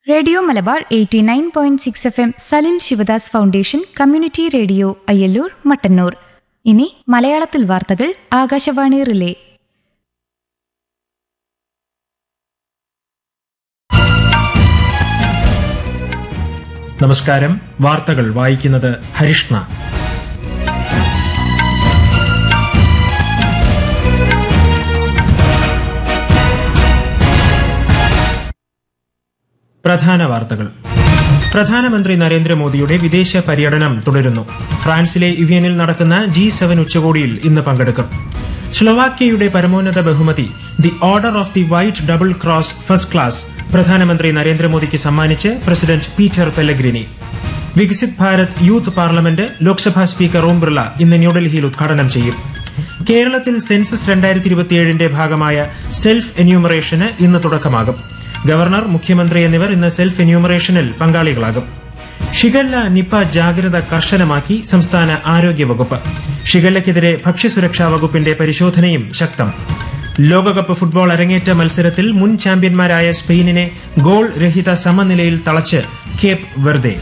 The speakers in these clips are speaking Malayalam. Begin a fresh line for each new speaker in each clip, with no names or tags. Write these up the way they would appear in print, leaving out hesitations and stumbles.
Radio Malabar 89.6 FM Salil Sivadas foundation community radio Ayyallur Mattannur. ഇനി മലയാളത്തിൽ വാർത്തകൾ ആകാശവാണി റിലേ.
നമസ്കാരം. വാർത്തകൾ വായിക്കുന്നത് ഹരിഷ്ണ. പ്രധാന വാർത്തകൾ. പ്രധാനമന്ത്രി നരേന്ദ്രമോദിയുടെ വിദേശ പര്യടനം തുടരുന്നു. ഫ്രാൻസിലെ ഇവിയനിൽ നടക്കുന്ന G7 ഉച്ചകോടിയിൽ ഇന്ന് പങ്കെടുക്കും. സ്ലൊവാക്യയുടെ പരമോന്നത ബഹുമതി the order of the white double cross first class പ്രധാനമന്ത്രി നരേന്ദ്രമോദിക്ക് സമ്മാനിച്ച് president Peter Pellegrini. Viksit Bharat youth parliament Lok Sabha speaker Om Birla ഇന്ന് ന്യൂഡൽഹിയിൽ ഉദ്ഘാടനം ചെയ്യും. കേരളത്തിൽ സെൻസസ് 2027ന്റെ ഭാഗമായ സെൽഫ് എന്യൂമറേഷന് ഇന്ന് തുടക്കമാകും. ഗവർണർ, മുഖ്യമന്ത്രി എന്നിവർ ഇന്ന് സെൽഫ് എന്യൂമറേഷനിൽ പങ്കാളികളാകും. ഷിഗല്ല നിപ ജാഗ്രത കർശനമാക്കി സംസ്ഥാന ആരോഗ്യവകുപ്പ്. ഷിഗല്ലയ്ക്കെതിരെ ഭക്ഷ്യസുരക്ഷാ വകുപ്പിന്റെ പരിശോധനയും ശക്തം. ലോകകപ്പ് ഫുട്ബോൾ അരങ്ങേറ്റ മത്സരത്തിൽ മുൻ ചാമ്പ്യന്മാരായ സ്പെയിനിനെ ഗോൾ രഹിത സമനിലയിൽ തളച്ച് കേപ്പ് വെർദെ.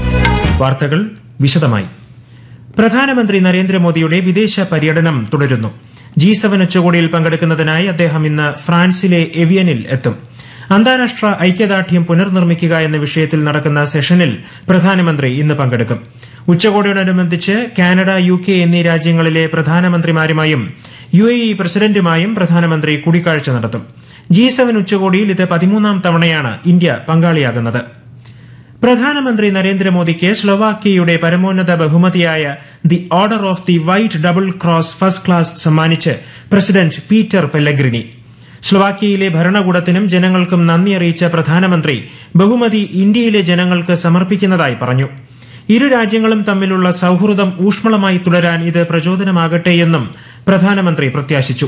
വാർത്തകൾ വിശദമായി. പ്രധാനമന്ത്രി നരേന്ദ്രമോദിയുടെ വിദേശ പര്യടനം തുടരുന്നു. G7 ഉച്ചകോടിയിൽ പങ്കെടുക്കുന്നതിനായി അദ്ദേഹം ഇന്ന് ഫ്രാൻസിലെ എവിയനിൽ എത്തും. അന്താരാഷ്ട്ര ഐക്യദാർഢ്യം പുനർനിർമ്മിക്കുക എന്ന വിഷയത്തിൽ നടക്കുന്ന സെഷനിൽ പ്രധാനമന്ത്രി ഇന്ന് പങ്കെടുക്കും. ഉച്ചകോടിയോടനുബന്ധിച്ച് കാനഡ, UK എന്നീ രാജ്യങ്ങളിലെ പ്രധാനമന്ത്രിമാരുമായും UAE പ്രസിഡന്റുമായും പ്രധാനമന്ത്രി കൂടിക്കാഴ്ച നടത്തും. G7 ഉച്ചകോടിയിൽ ഇത് 13ാം തവണയാണ് ഇന്ത്യ പങ്കാളിയാകുന്നത്. പ്രധാനമന്ത്രി നരേന്ദ്രമോദിക്ക് സ്ലൊവാക്യയുടെ പരമോന്നത ബഹുമതിയായ the order of the white double cross first class സമ്മാനിച്ച് പ്രസിഡന്റ് പീറ്റർ പെല്ലഗ്രിനി. സ്ലൊവാക്യയിലെ ഭരണകൂടത്തിനും ജനങ്ങൾക്കും നന്ദി അറിയിച്ച പ്രധാനമന്ത്രി ബഹുമതി ഇന്ത്യയിലെ ജനങ്ങൾക്ക് സമർപ്പിക്കുന്നതായി പറഞ്ഞു. ഇരു രാജ്യങ്ങളും തമ്മിലുള്ള സൌഹൃദം ഊഷ്മളമായി തുടരാൻ ഇത് പ്രചോദനമാകട്ടെയെന്നും പ്രധാനമന്ത്രി പ്രത്യാശിച്ചു.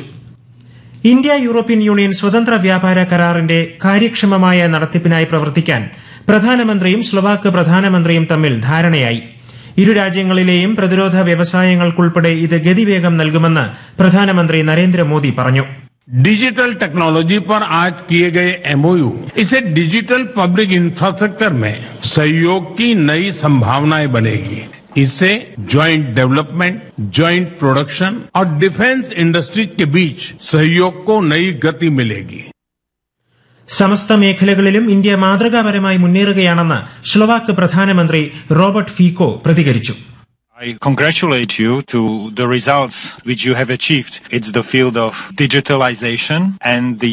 ഇന്ത്യ യൂറോപ്യൻ യൂണിയൻ സ്വതന്ത്ര വ്യാപാര കരാറിന്റെ കാര്യക്ഷമമായ നടത്തിപ്പിനായി പ്രവർത്തിക്കാൻ പ്രധാനമന്ത്രിയും സ്ലൊവാക്ക് പ്രധാനമന്ത്രിയും തമ്മിൽ ധാരണയായി. ഇരു രാജ്യങ്ങളിലെയും പ്രതിരോധ വ്യവസായങ്ങൾക്കുൾപ്പെടെ ഇത് ഗതിവേഗം നൽകുമെന്ന് പ്രധാനമന്ത്രി നരേന്ദ്രമോദി പറഞ്ഞു.
डिजिटल टेक्नोलॉजी पर आज किए गए MOU इसे डिजिटल पब्लिक इंफ्रास्ट्रक्चर में सहयोग की नई संभावनाएं बनेगी. इससे ज्वाइंट डेवलपमेंट, ज्वाइंट प्रोडक्शन और डिफेंस इंडस्ट्रीज के बीच सहयोग को नई गति मिलेगी.
സമസ്ത മേഖലകളിലും ഇന്ത്യ മാതൃകാപരമായി മുന്നേറുകയാണെന്ന് സ്ലൊവാക്ക് പ്രധാനമന്ത്രി റോബർട്ട് ഫീക്കോ പ്രതികരിച്ചു.
I congratulate you to the results which you have achieved. It's the field of digitalization and the